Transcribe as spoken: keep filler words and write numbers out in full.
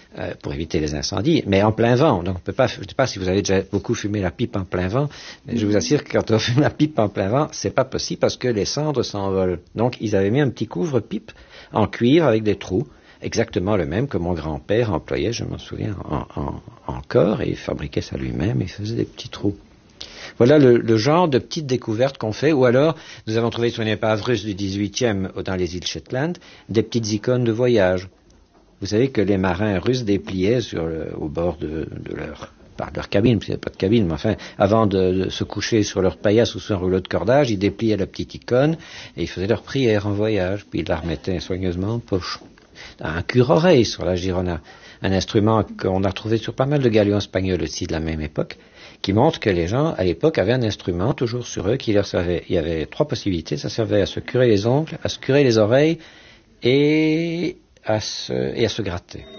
euh, pour éviter les incendies, mais en plein vent. Donc on peut pas, je ne sais pas si vous avez déjà beaucoup fumé la pipe en plein vent, mais je vous assure que quand on fume la pipe en plein vent, c'est pas possible parce que les cendres s'envolent. Donc ils avaient mis un petit couvre-pipe en cuivre avec des trous, exactement le même que mon grand-père employait, je m'en souviens, en, en, encore, et il fabriquait ça lui-même, il faisait des petits trous. Voilà le, le genre de petites découvertes qu'on fait, ou alors nous avons trouvé sur une épave russe du dix-huitième dans les îles Shetland des petites icônes de voyage. Vous savez que les marins russes dépliaient sur le, au bord de, de leur, pas de leur cabine, parce qu'il n'y avait pas de cabine, mais enfin, avant de, de se coucher sur leur paillasse ou sur un rouleau de cordage, ils dépliaient la petite icône et ils faisaient leur prière en voyage, puis ils la remettaient soigneusement en poche. Un cure-oreille sur la Girona, un instrument qu'on a retrouvé sur pas mal de galions espagnols aussi de la même époque, qui montre que les gens, à l'époque, avaient un instrument toujours sur eux qui leur servait. Il y avait trois possibilités. Ça servait à se curer les ongles, à se curer les oreilles et à se, et à se gratter.